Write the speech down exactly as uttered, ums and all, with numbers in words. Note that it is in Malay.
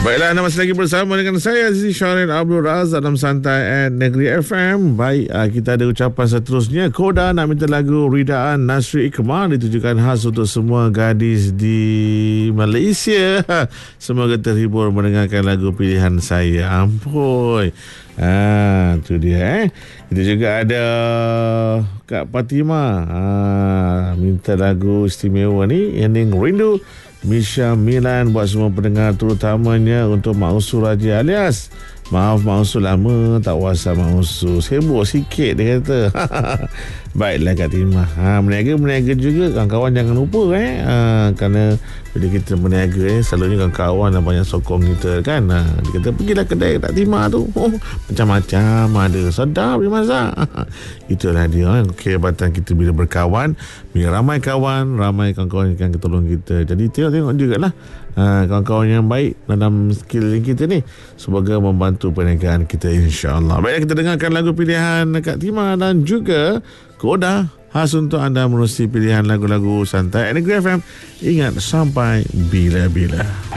Baiklah, anda masih lagi bersama dengan saya Aziz Syaril Abdul Raz dalam Santai at Negeri F M. Baik, kita ada ucapan seterusnya. Koda nak minta lagu Ridaan Nasri Ikmal ditujukan khas untuk semua gadis di Malaysia. Semoga terhibur mendengarkan lagu pilihan saya. Ampun. Ah, tu dia eh. Kita juga ada Kak Fatimah. Ah, minta lagu istimewa ni, Ending Rindu Misha Milan buat semua pendengar, terutamanya untuk Mak Usul Raja alias maaf Mak Usul lama tak wasa Mak Usul, sibuk sikit dia kata. Baiklah Kak Timah, ha, meniaga-meniaga juga kawan-kawan jangan lupa eh ha, kerana bila kita meniaga eh, selalunya kawan-kawan dah banyak sokong kita kan. Ha, dia kata pergilah kedai Kak Timah tu, oh, macam-macam ada, sedap dia masak. Itulah dia eh, kehebatan kita bila berkawan, bila ramai kawan, ramai kawan-kawan yang akan tolong kita. Jadi tengok-tengok jugalah ha, kawan-kawan yang baik dalam skill kita ni, semoga membantu perniagaan kita insya-Allah. Baiklah, kita dengarkan lagu pilihan Kak Timah dan juga Koda khas untuk anda menerusi pilihan lagu-lagu santai Negeri F M. Ingat, sampai bila-bila.